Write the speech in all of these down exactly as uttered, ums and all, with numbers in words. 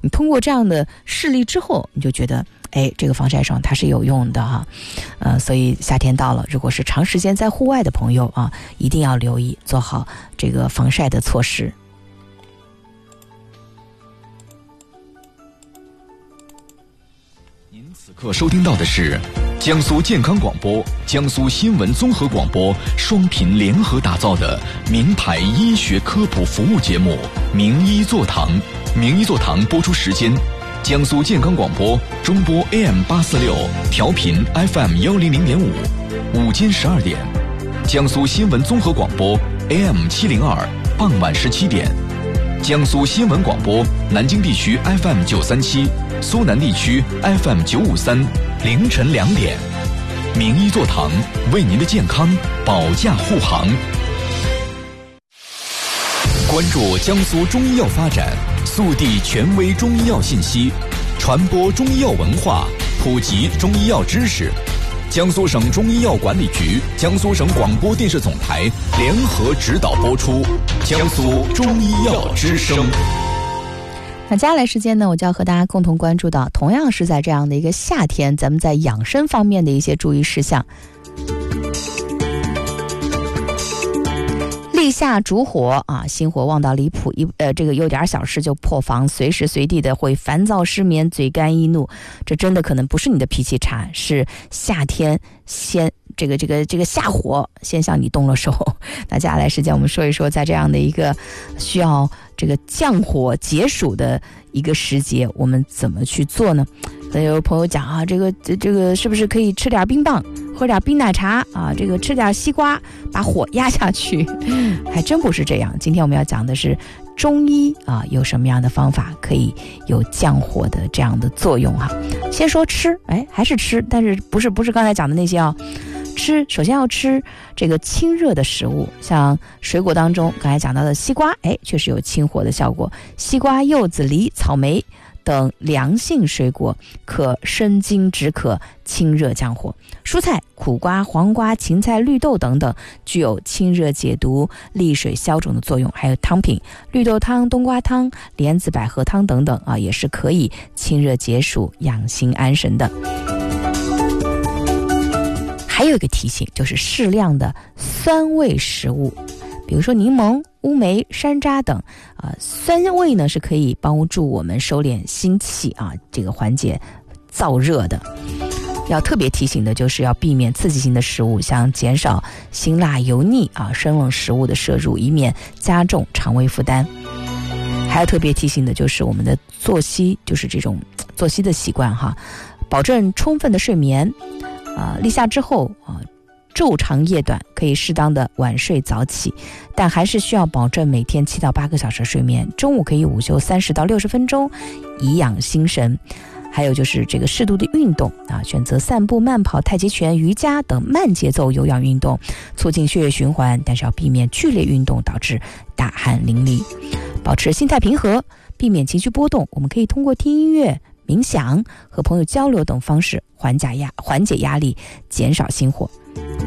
你通过这样的事例之后，你就觉得哎，这个防晒霜它是有用的哈，呃，所以夏天到了，如果是长时间在户外的朋友啊，一定要留意做好这个防晒的措施。 您此刻收听到的是江苏健康广播、江苏新闻综合广播双频联合打造的名牌医学科普服务节目《名医座堂》。名医座堂播出时间：江苏健康广播中波 A M 八四六，调频 F M 幺零零点五，午间十二点；江苏新闻综合广播 A M 七零二，傍晚十七点；江苏新闻广播南京地区 F M 九三七，苏南地区 F M 九五三，凌晨两点。名医座堂为您的健康保驾护航。关注江苏中医药发展，速递权威中医药信息，传播中医药文化，普及中医药知识。江苏省中医药管理局、江苏省广播电视总台联合指导播出江苏中医药之声。 那接下来时间呢，我就要和大家共同关注到，同样是在这样的一个夏天，咱们在养生方面的一些注意事项。立夏烛火啊，心火旺到离谱，一呃，这个有点小事就破防，随时随地的会烦躁失眠、嘴干易怒，这真的可能不是你的脾气差，是夏天先这个这个这个下火先向你动了手。那接下来时间我们说一说，在这样的一个需要这个降火解暑的一个时节，我们怎么去做呢？可能有朋友讲啊，这个这个是不是可以吃点冰棒，喝点冰奶茶啊？这个吃点西瓜，把火压下去？还真不是这样。今天我们要讲的是中医啊，有什么样的方法可以有降火的这样的作用哈？先说吃，哎，还是吃，但是不是不是刚才讲的那些啊？吃，首先要吃这个清热的食物，像水果当中刚才讲到的西瓜，哎，确实有清火的效果。西瓜、柚子、梨、草莓等凉性水果可生津止渴、清热降火。蔬菜苦瓜、黄瓜、芹菜、绿豆等等具有清热解毒、利水消肿的作用。还有汤品，绿豆汤、冬瓜汤、莲子百合汤等等啊，也是可以清热解暑、养心安神的。还有一个提醒，就是适量的酸味食物，比如说柠檬、乌梅、山楂等啊、呃，酸味呢是可以帮助我们收敛心气啊，这个缓解燥热的。要特别提醒的就是要避免刺激性的食物，像减少辛辣油腻啊、生冷食物的摄入，以免加重肠胃负担。还要特别提醒的就是我们的作息，就是这种作息的习惯哈，保证充分的睡眠。啊、呃，立夏之后啊、呃，昼长夜短，可以适当的晚睡早起，但还是需要保证每天七到八个小时睡眠。中午可以午休三十到六十分钟，以养心神。还有就是这个适度的运动啊，选择散步、慢跑、太极拳、瑜伽等慢节奏有氧运动，促进血液循环，但是要避免剧烈运动导致大汗淋漓。保持心态平和，避免情绪波动。我们可以通过听音乐、冥想和朋友交流等方式缓解压缓解压力，减少心火。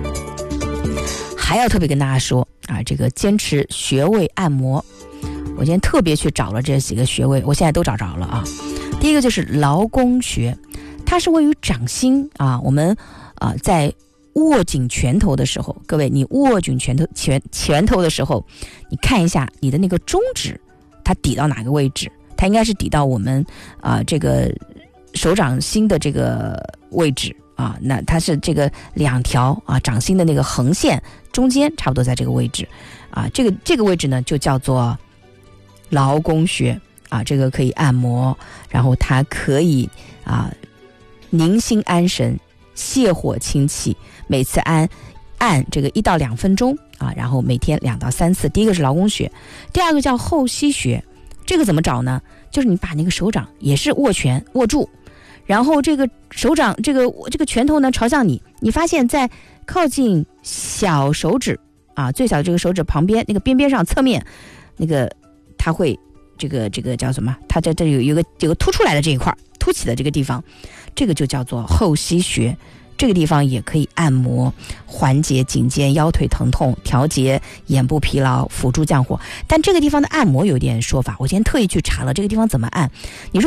还要特别跟大家说啊，这个坚持穴位按摩。我今天特别去找了这几个穴位，我现在都找着了啊。第一个就是劳宫穴，它是位于掌心啊。我们啊在握紧拳头的时候，各位你握紧拳头拳拳头的时候，你看一下你的那个中指，它抵到哪个位置？它应该是抵到我们啊、呃、这个手掌心的这个位置啊，那它是这个两条啊掌心的那个横线中间差不多在这个位置啊，这个这个位置呢就叫做劳宫穴啊，这个可以按摩，然后它可以啊宁心安神、泻火清气，每次按按这个一到两分钟啊，然后每天两到三次。第一个是劳宫穴，第二个叫后溪穴。这个怎么找呢？就是你把那个手掌也是握拳握住，然后这个手掌这个这个拳头呢朝向你，你发现在靠近小手指啊最小的这个手指旁边那个边边上侧面，那个它会这个这个叫什么？它在这里有一个有个凸出来的这一块凸起的这个地方，这个就叫做后溪穴。这个地方也可以按摩，缓解颈肩腰腿疼痛，调节眼部疲劳，辅助降火。但这个地方的按摩有点说法，我今天特意去查了这个地方怎么按。你说